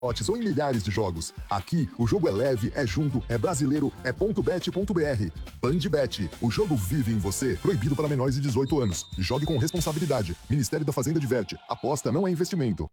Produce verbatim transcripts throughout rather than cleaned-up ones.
Odds ou em milhares de jogos. Aqui, o jogo é leve, é junto, é brasileiro, é ponto bet ponto br. Bandbet, o jogo vive em você. Proibido para menores de dezoito anos. Jogue com responsabilidade. Ministério da Fazenda diverte. Aposta não é investimento.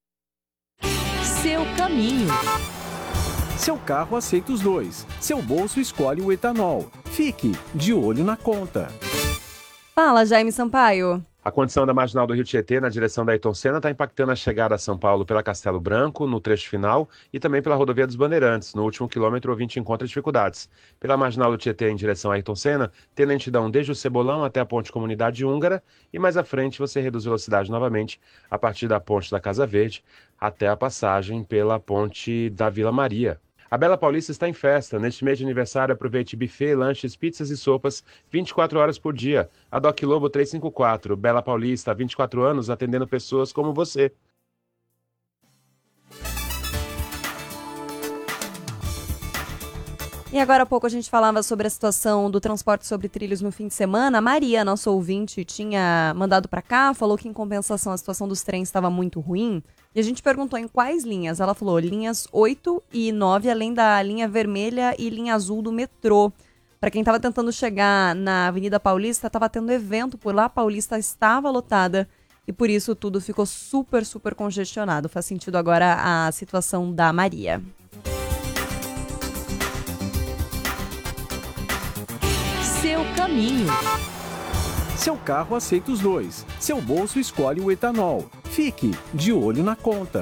Seu caminho. Seu carro aceita os dois. Seu bolso escolhe o etanol. Fique de olho na conta. Fala, Jaime Sampaio. A condição da marginal do Rio Tietê na direção da Ayrton Senna está impactando a chegada a São Paulo pela Castelo Branco, no trecho final, e também pela rodovia dos Bandeirantes. No último quilômetro, o ouvinte encontra dificuldades. Pela marginal do Tietê em direção a Ayrton Senna, tem lentidão desde o Cebolão até a ponte Comunidade Húngara, e mais à frente você reduz velocidade novamente a partir da ponte da Casa Verde até a passagem pela ponte da Vila Maria. A Bela Paulista está em festa. Neste mês de aniversário, aproveite buffet, lanches, pizzas e sopas vinte e quatro horas por dia. A Doc Lobo trezentos e cinquenta e quatro. Bela Paulista, há vinte e quatro anos, atendendo pessoas como você. E agora há pouco a gente falava sobre a situação do transporte sobre trilhos no fim de semana. A Maria, nossa ouvinte, tinha mandado para cá, falou que em compensação a situação dos trens estava muito ruim. E a gente perguntou em quais linhas. Ela falou linhas oito e nove, além da linha vermelha e linha azul do metrô. Para quem estava tentando chegar na Avenida Paulista, estava tendo evento por lá, a Paulista estava lotada e por isso tudo ficou super, super congestionado. Faz sentido agora a situação da Maria. Seu caminho. Seu carro aceita os dois. Seu bolso escolhe o etanol. Fique de olho na conta.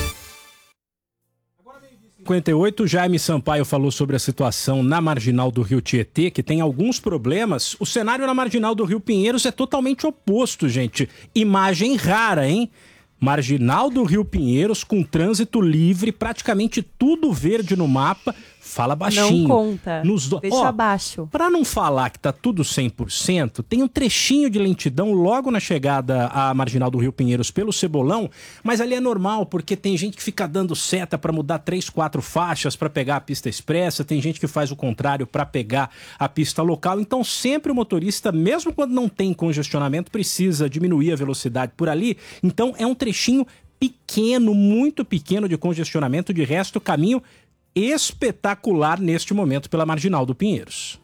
cinquenta e oito, Jaime Sampaio falou sobre a situação na marginal do Rio Tietê, que tem alguns problemas. O cenário na marginal do Rio Pinheiros é totalmente oposto, gente. Imagem rara, hein? Marginal do Rio Pinheiros com trânsito livre, praticamente tudo verde no mapa. Fala baixinho. Não conta. Nos do... Deixa Ó, abaixo. Para não falar que tá tudo cem por cento, tem um trechinho de lentidão logo na chegada à marginal do Rio Pinheiros pelo Cebolão, mas ali é normal, porque tem gente que fica dando seta para mudar três, quatro faixas para pegar a pista expressa, tem gente que faz o contrário para pegar a pista local, então sempre o motorista, mesmo quando não tem congestionamento, precisa diminuir a velocidade por ali, então é um trechinho pequeno, muito pequeno de congestionamento, de resto o caminho espetacular neste momento pela marginal do Pinheiros.